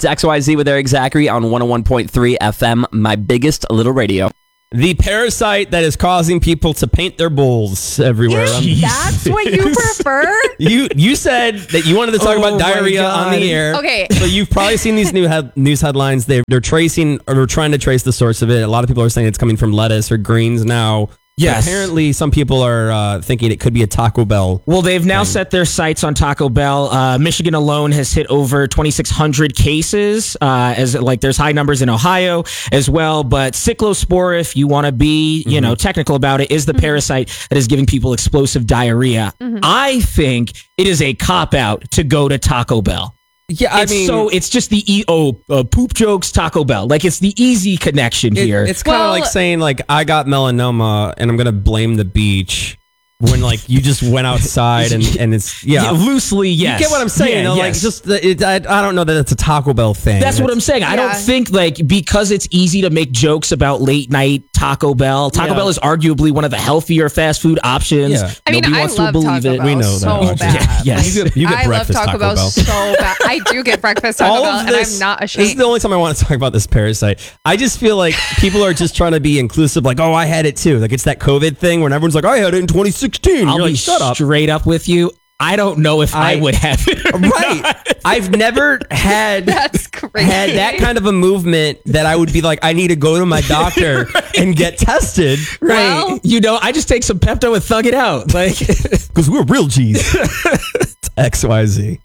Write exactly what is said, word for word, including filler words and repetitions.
It's X Y Z with Eric Zachary on one oh one point three F M, my biggest little radio. The parasite that is causing people to paint their bowls everywhere. Ew, that's what you prefer? You you said that you wanted to talk Oh about diarrhea God. on the air. Okay. So you've probably seen these new head, news headlines. They're, they're tracing or they're trying to trace the source of it. A lot of people are saying it's coming from lettuce or greens now. Yes. Apparently, some people are uh, thinking it could be a Taco Bell. Well, they've now set their sights on Taco Bell. Uh, Michigan alone has hit over twenty-six hundred cases, uh, as like there's high numbers in Ohio as well. But cyclospora, if you want to be, you Mm-hmm. know, technical about it, is the parasite that is giving people explosive diarrhea. Mm-hmm. I think it is a cop out to go to Taco Bell. Yeah, I It's mean, so it's just the e- oh uh, poop jokes Taco Bell, like it's the easy connection it- here. it's kind of Well- like saying like I got melanoma and I'm gonna blame the beach when like you just went outside and and it's yeah. Yeah, loosely, yes. You get what I'm saying? Yeah, though? Like yes. just the, it, I, I don't know that it's a Taco Bell thing. That's what I'm saying. I don't Yeah. think like because it's easy to make jokes about late night Taco Bell. Taco Yeah. Bell is arguably one of the healthier fast food options. Yeah. I mean, Nobody I wants love to believe Taco it. Bell We know that, so Audrey. bad. Yeah, yes. You get, you get I love breakfast Taco, Bell, Bell. so bad. I do get breakfast Taco All Bell, of and this, I'm not this is ashamed. the only time I want to talk about this parasite. I just feel like people are just trying to be inclusive. Like, oh, I had it too. Like it's that COVID thing when everyone's like, I had it in twenty sixteen. I'll You're be like, shut up. straight up with you. I don't know if I, I- would have it. or Right. not. I've never had That's crazy. had that kind of a movement that I would be like, I need to go to my doctor and get tested. Right. Well- you know, I just take some Pepto and thug it out. Like Because we're real G's. It's X Y Z.